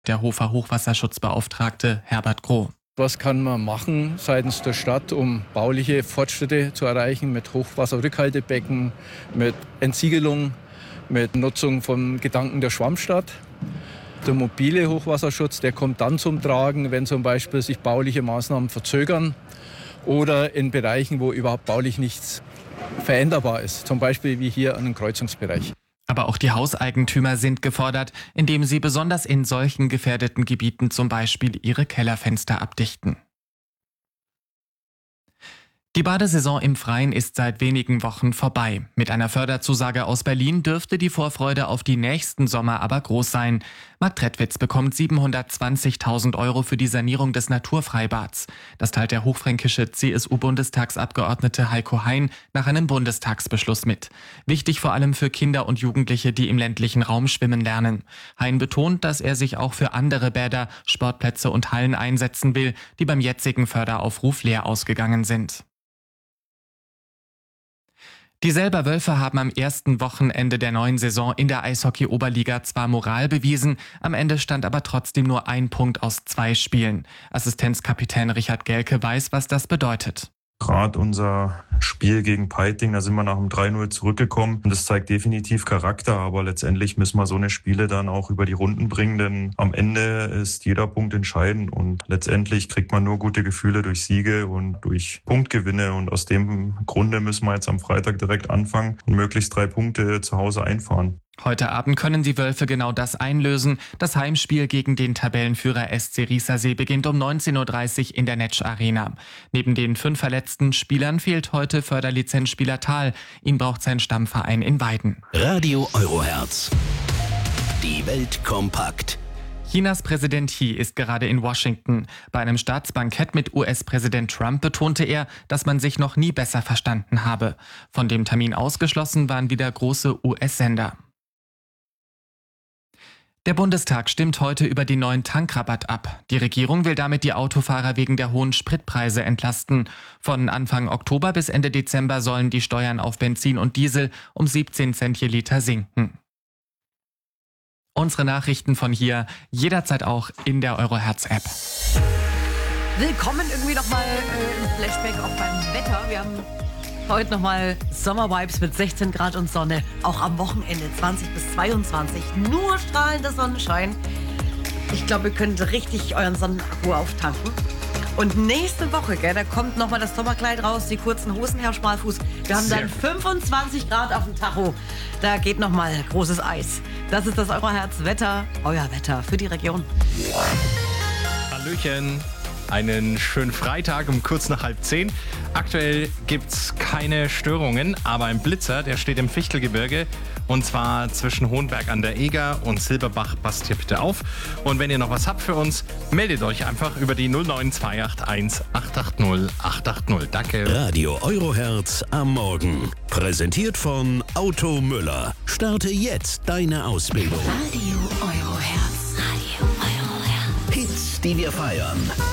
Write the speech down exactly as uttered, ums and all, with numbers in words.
Der Hofer Hochwasserschutzbeauftragte Herbert Groh. Was kann man machen seitens der Stadt, um bauliche Fortschritte zu erreichen mit Hochwasserrückhaltebecken, mit Entsiegelung, mit Nutzung von Gedanken der Schwammstadt? Der mobile Hochwasserschutz, der kommt dann zum Tragen, wenn zum Beispiel sich bauliche Maßnahmen verzögern oder in Bereichen, wo überhaupt baulich nichts veränderbar ist, zum Beispiel wie hier an einem Kreuzungsbereich. Aber auch die Hauseigentümer sind gefordert, indem sie besonders in solchen gefährdeten Gebieten zum Beispiel ihre Kellerfenster abdichten. Die Badesaison im Freien ist seit wenigen Wochen vorbei. Mit einer Förderzusage aus Berlin dürfte die Vorfreude auf die nächsten Sommer aber groß sein. Marc Trettwitz bekommt siebenhundertzwanzigtausend Euro für die Sanierung des Naturfreibads. Das teilt der hochfränkische C S U-Bundestagsabgeordnete Heiko Hein nach einem Bundestagsbeschluss mit. Wichtig vor allem für Kinder und Jugendliche, die im ländlichen Raum schwimmen lernen. Hein betont, dass er sich auch für andere Bäder, Sportplätze und Hallen einsetzen will, die beim jetzigen Förderaufruf leer ausgegangen sind. Die Selber Wölfe haben am ersten Wochenende der neuen Saison in der Eishockey-Oberliga zwar Moral bewiesen, am Ende stand aber trotzdem nur ein Punkt aus zwei Spielen. Assistenzkapitän Richard Gelke weiß, was das bedeutet. Gerade unser Spiel gegen Peiting, da sind wir nach dem drei null zurückgekommen. Und das zeigt definitiv Charakter, aber letztendlich müssen wir so eine Spiele dann auch über die Runden bringen, denn am Ende ist jeder Punkt entscheidend und letztendlich kriegt man nur gute Gefühle durch Siege und durch Punktgewinne und aus dem Grunde müssen wir jetzt am Freitag direkt anfangen und möglichst drei Punkte zu Hause einfahren. Heute Abend können die Wölfe genau das einlösen. Das Heimspiel gegen den Tabellenführer S C Riesersee beginnt um neunzehn Uhr dreißig in der Netsch Arena. Neben den fünf verletzten Spielern fehlt heute Förderlizenzspieler Thal. Ihn braucht sein Stammverein in Weiden. Radio Euroherz. Die Welt kompakt. Chinas Präsident Xi ist gerade in Washington. Bei einem Staatsbankett mit U S-Präsident Trump betonte er, dass man sich noch nie besser verstanden habe. Von dem Termin ausgeschlossen waren wieder große U S-Sender. Der Bundestag stimmt heute über den neuen Tankrabatt ab. Die Regierung will damit die Autofahrer wegen der hohen Spritpreise entlasten. Von Anfang Oktober bis Ende Dezember sollen die Steuern auf Benzin und Diesel um siebzehn Cent je Liter sinken. Unsere Nachrichten von hier jederzeit auch in der Euroherz-App. Willkommen irgendwie nochmal äh, im Flashback auch beim Wetter. Wir haben heute nochmal Sommervibes mit sechzehn Grad und Sonne. Auch am Wochenende zwanzig bis zweiundzwanzig. Nur strahlender Sonnenschein. Ich glaube, ihr könnt richtig euren Sonnenakku auftanken. Und nächste Woche, gell, da kommt nochmal das Sommerkleid raus, die kurzen Hosen, Herr Schmalfuß. Wir haben dann fünfundzwanzig Grad auf dem Tacho. Da geht nochmal großes Eis. Das ist das Euroherz-Wetter, euer Wetter für die Region. Hallöchen. Einen schönen Freitag um kurz nach halb zehn. Aktuell gibt's keine Störungen, aber ein Blitzer, der steht im Fichtelgebirge und zwar zwischen Hohenberg an der Eger und Silberbach. Passt hier bitte auf. Und wenn ihr noch was habt für uns, meldet euch einfach über die null neun zwei acht eins acht acht null acht acht null. Danke. Radio Euroherz am Morgen. Präsentiert von Auto Müller. Starte jetzt deine Ausbildung. Radio Euroherz. Radio Euroherz. Hits, die wir feiern.